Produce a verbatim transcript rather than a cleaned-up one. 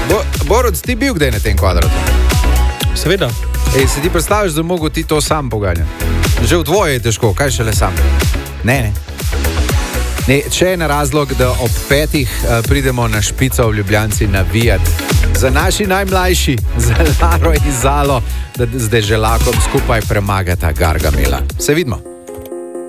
Bo, Borod, ti bil kdaj na tem kvadratu? Seveda. Ej, se ti predstavljaš, da mogo ti to sam poganjati? Že v dvoje je težko, kaj šele sam? Ne, ne. Ne, če je na razlog, da ob petih uh, pridemo na špico v Ljubljanci navijati za naši najmlajši, za Laro in Zalo, da z Deželakom skupaj premagata Gargamela. Se vidimo.